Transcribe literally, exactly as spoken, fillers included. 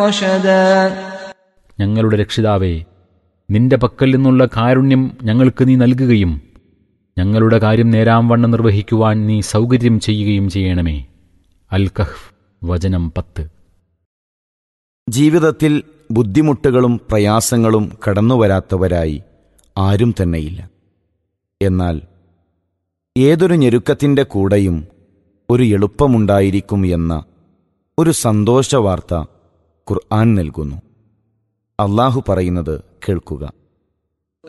رشدا ഞങ്ങളുടെ രക്ഷിതാവേ, നിന്റെ പക്കൽ നിന്നുള്ള കാരുണ്യം ഞങ്ങൾക്ക് നീ നൽകുകയും ഞങ്ങളുടെ കാര്യം നേരാംവണ്ണം നിർവഹിക്കുവാൻ നീ സൗകര്യം ചെയ്യുകയും ചെയ്യണമേ. അൽ കഹ്ഫ് വചനം പത്ത്. ജീവിതത്തിൽ ബുദ്ധിമുട്ടുകളും പ്രയാസങ്ങളും കടന്നുവരാത്തവരായി ആരും തന്നെയില്ല. എന്നാൽ ഏതൊരു ഞെരുക്കത്തിൻ്റെ കൂടെയും ഒരു എളുപ്പമുണ്ടായിരിക്കും എന്ന ഒരു സന്തോഷവാർത്ത ഖുർആൻ നൽകുന്നു. അല്ലാഹു പറയുന്നത് കേൾക്കുക.